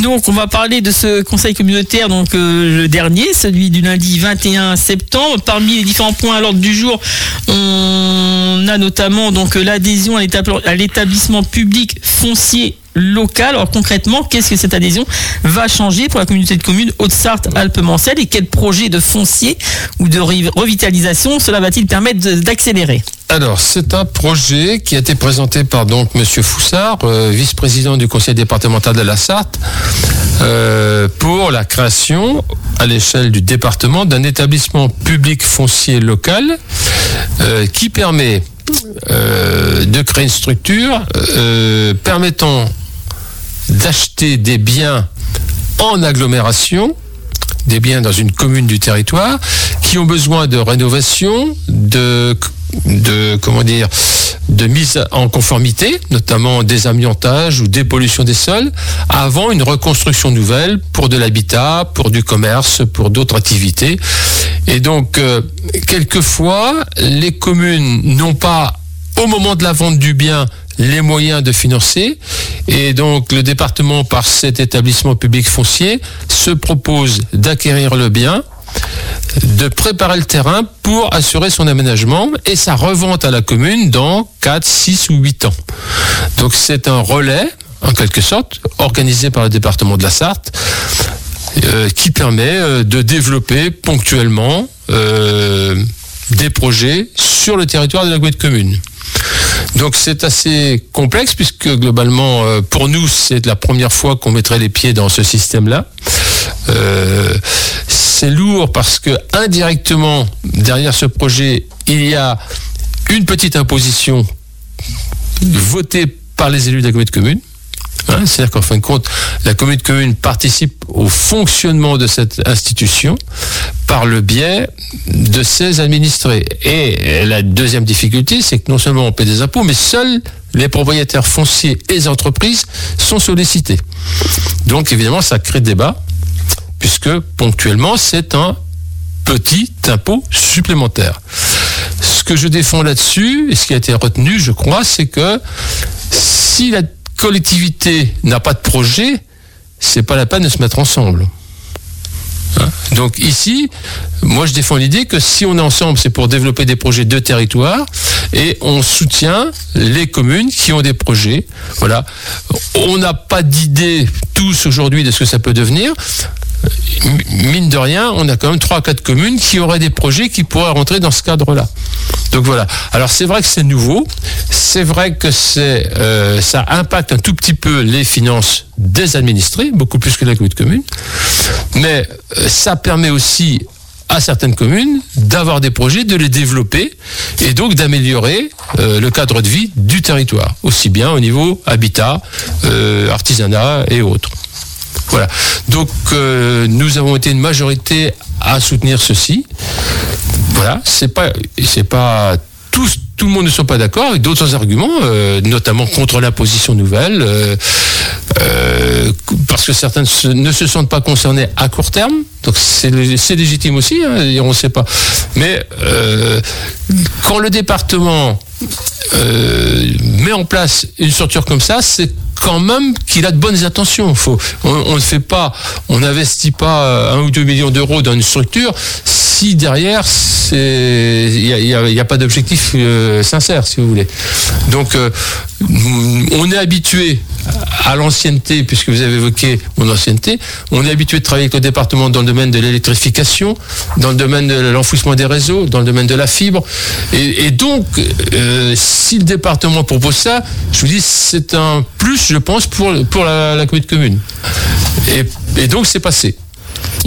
Donc, on va parler de ce conseil communautaire, donc le dernier, celui du lundi 21 septembre. Parmi les différents points à l'ordre du jour, on a notamment donc l'adhésion à l'établissement public foncier local. Alors concrètement, qu'est-ce que cette adhésion va changer pour la communauté de communes Haute-Sarthe-Alpes-Mancelles et quel projet de foncier ou de revitalisation cela va-t-il permettre d'accélérer ? Alors, c'est un projet qui a été présenté par donc Monsieur Foussard, vice-président du conseil départemental de la Sarthe, pour la création à l'échelle du département d'un établissement public foncier local qui permet de créer une structure permettant d'acheter des biens en agglomération, des biens dans une commune du territoire, qui ont besoin de rénovation, de mise en conformité, notamment des amiantages ou dépollution des sols, avant une reconstruction nouvelle pour de l'habitat, pour du commerce, pour d'autres activités. Et donc, quelquefois, les communes n'ont pas, au moment de la vente du bien, les moyens de financer. Et donc, le département, par cet établissement public foncier, se propose d'acquérir le bien, de préparer le terrain pour assurer son aménagement et sa revente à la commune dans 4, 6 ou 8 ans. Donc, c'est un relais, en quelque sorte, organisé par le département de la Sarthe, qui permet de développer ponctuellement des projets sur le territoire de la communauté de communes. Donc c'est assez complexe puisque globalement pour nous c'est la première fois qu'on mettrait les pieds dans ce système-là. C'est lourd parce que indirectement derrière ce projet il y a une petite imposition votée par les élus de la communauté de communes. C'est-à-dire qu'en fin de compte, la communauté de communes participe au fonctionnement de cette institution par le biais de ses administrés. Et la deuxième difficulté, c'est que non seulement on paie des impôts, mais seuls les propriétaires fonciers et les entreprises sont sollicités. Donc évidemment, ça crée débat, puisque ponctuellement, c'est un petit impôt supplémentaire. Ce que je défends là-dessus, et ce qui a été retenu, je crois, c'est que si la collectivité n'a pas de projet, c'est pas la peine de se mettre ensemble. Donc ici, moi je défends l'idée que si on est ensemble, c'est pour développer des projets de territoire et on soutient les communes qui ont des projets. Voilà. On n'a pas d'idée tous aujourd'hui de ce que ça peut devenir. Mine de rien, on a quand même 3 à 4 communes qui auraient des projets qui pourraient rentrer dans ce cadre-là. Donc voilà. Alors c'est vrai que c'est nouveau, c'est vrai que ça impacte un tout petit peu les finances des administrés, beaucoup plus que la communauté de communes, mais ça permet aussi à certaines communes d'avoir des projets, de les développer et donc d'améliorer le cadre de vie du territoire, aussi bien au niveau habitat, artisanat et autres. Voilà. Donc nous avons été une majorité à soutenir ceci. Voilà, c'est pas tout le monde ne sont pas d'accord avec d'autres arguments, notamment contre l'imposition nouvelle, parce que certains ne se sentent pas concernés à court terme. Donc c'est légitime aussi, on ne sait pas. Mais quand le département met en place une structure comme ça, c'est quand même qu'il a de bonnes intentions. On ne fait pas, on n'investit pas 1 ou 2 millions d'euros dans une structure si derrière il n'y a pas d'objectif sincère, si vous voulez. Donc on est habitué à l'ancienneté, puisque vous avez évoqué mon ancienneté, on est habitué de travailler avec le département dans le domaine de l'électrification, dans le domaine de l'enfouissement des réseaux, dans le domaine de la fibre. Et donc, si le département propose ça, je vous dis, c'est un plus, je pense, pour la communauté de communes. Et donc, c'est passé.